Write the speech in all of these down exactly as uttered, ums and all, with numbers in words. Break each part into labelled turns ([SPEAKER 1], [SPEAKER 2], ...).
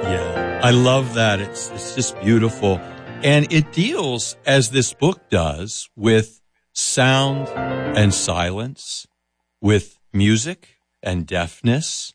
[SPEAKER 1] Yeah, I love that. It's it's just beautiful. And it deals, as this book does, with sound and silence, with music and deafness,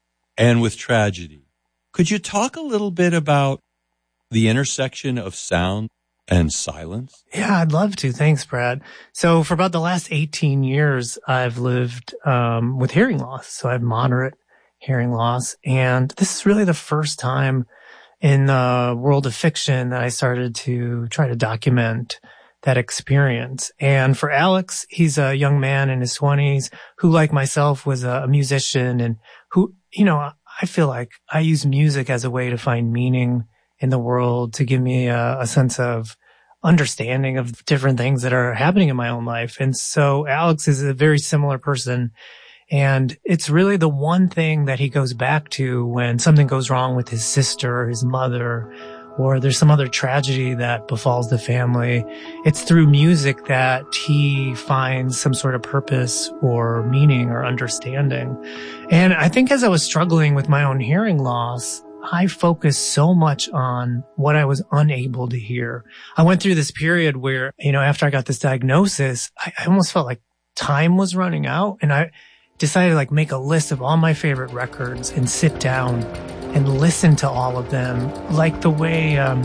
[SPEAKER 1] and with tragedy. Could you talk a little bit about the intersection of sound and silence?
[SPEAKER 2] Yeah, I'd love to. Thanks, Brad. So for about the last eighteen years, I've lived um, with hearing loss. So I have moderate hearing loss. And this is really the first time in the world of fiction that I started to try to document that experience. And for Alex, he's a young man in his twenties who, like myself, was a musician and who, you know, I feel like I use music as a way to find meaning in the world, to give me a, a sense of understanding of different things that are happening in my own life. And so Alex is a very similar person. And it's really the one thing that he goes back to when something goes wrong with his sister or his mother, or there's some other tragedy that befalls the family. It's through music that he finds some sort of purpose or meaning or understanding. And I think as I was struggling with my own hearing loss, I focused so much on what I was unable to hear. I went through this period where, you know, after I got this diagnosis, I, I almost felt like time was running out, and I decided to like make a list of all my favorite records and sit down and listen to all of them like the way, um,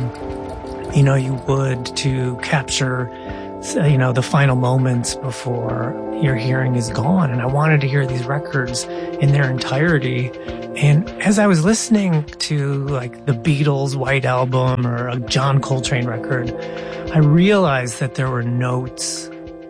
[SPEAKER 2] you know, you would to capture, you know, the final moments before your hearing is gone. And I wanted to hear these records in their entirety. And as I was listening to like the Beatles' White Album or a John Coltrane record, I realized that there were notes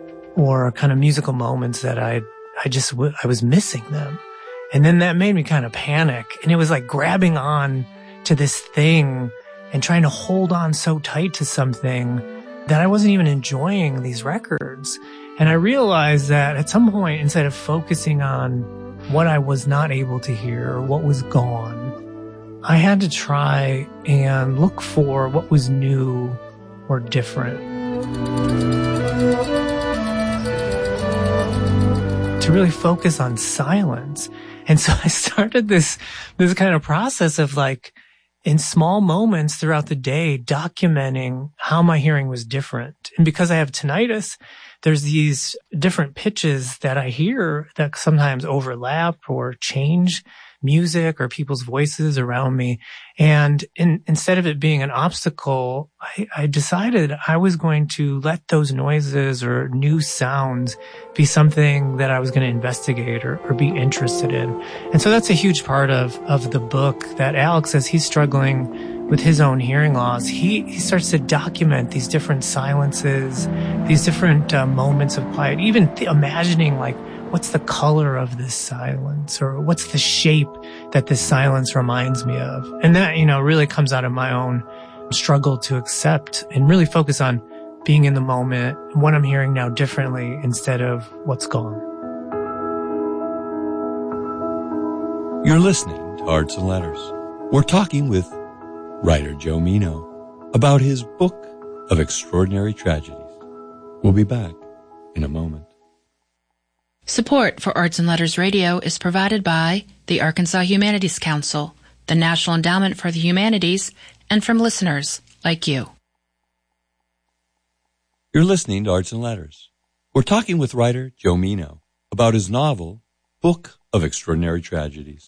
[SPEAKER 2] or kind of musical moments that I I just, w- I was missing them. And then that made me kind of panic. And it was like grabbing on to this thing and trying to hold on so tight to something that I wasn't even enjoying these records. And I realized that at some point, instead of focusing on what I was not able to hear or what was gone, I had to try and look for what was new or different. To really focus on silence. And so I started this, this kind of process of like, in small moments throughout the day, documenting how my hearing was different. And because I have tinnitus, there's these different pitches that I hear that sometimes overlap or change music or people's voices around me. And in, instead of it being an obstacle, I, I decided I was going to let those noises or new sounds be something that I was going to investigate or, or be interested in. And so that's a huge part of, of the book that Alex, as he's struggling with his own hearing loss, he, he starts to document these different silences, these different uh, moments of quiet, even th- imagining like, what's the color of this silence, or what's the shape that this silence reminds me of? And that, you know, really comes out of my own struggle to accept and really focus on being in the moment, what I'm hearing now differently instead of what's gone.
[SPEAKER 1] You're listening to Arts and Letters. We're talking with writer Joe Meno about his book of extraordinary tragedies. We'll be back in a moment.
[SPEAKER 3] Support for Arts and Letters Radio is provided by the Arkansas Humanities Council, the National Endowment for the Humanities, and from listeners like you.
[SPEAKER 1] You're listening to Arts and Letters. We're talking with writer Joe Meno about his novel, Book of Extraordinary Tragedies.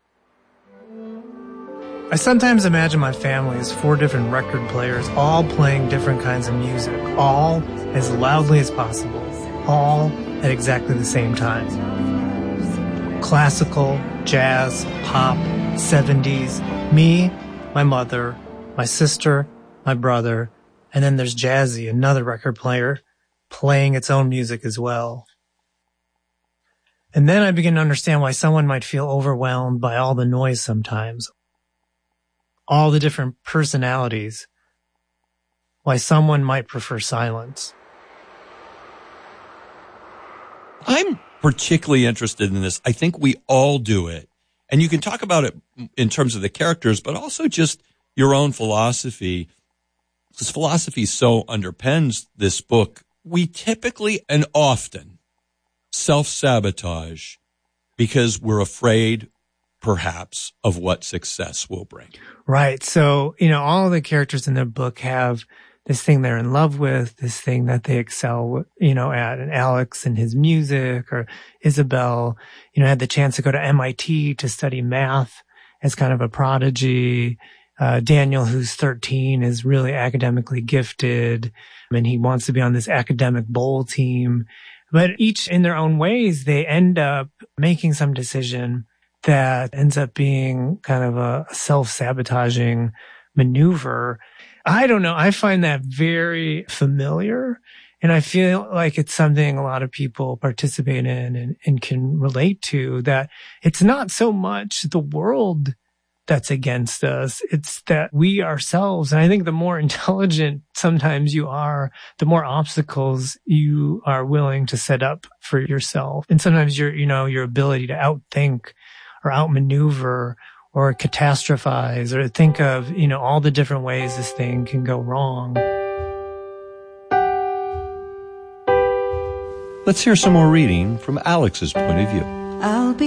[SPEAKER 2] I sometimes imagine my family as four different record players, all playing different kinds of music, all as loudly as possible, all at exactly the same time. Classical, jazz, pop, seventies, me, my mother, my sister, my brother, and then there's Jazzy, another record player, playing its own music as well. And then I begin to understand why someone might feel overwhelmed by all the noise sometimes, all the different personalities, why someone might prefer silence.
[SPEAKER 1] I'm particularly interested in this. I think we all do it. And you can talk about it in terms of the characters, but also just your own philosophy. This philosophy so underpins this book. We typically and often self-sabotage because we're afraid perhaps, of what success will bring.
[SPEAKER 2] Right. So, you know, all the characters in the book have this thing they're in love with, this thing that they excel, you know, at. And Alex and his music, or Isabel, you know, had the chance to go to M I T to study math as kind of a prodigy. Uh, Daniel, who's thirteen, is really academically gifted, and he wants to be on this academic bowl team. But each in their own ways, they end up making some decision that ends up being kind of a self-sabotaging maneuver. I don't know. I find that very familiar. And I feel like it's something a lot of people participate in and, and can relate to, that it's not so much the world that's against us. It's that we ourselves, and I think the more intelligent sometimes you are, the more obstacles you are willing to set up for yourself. And sometimes your, you know, your ability to outthink or outmaneuver or catastrophize or think of, you know, all the different ways this thing can go wrong.
[SPEAKER 1] Let's hear some more reading from Alex's point of view.
[SPEAKER 4] I'll be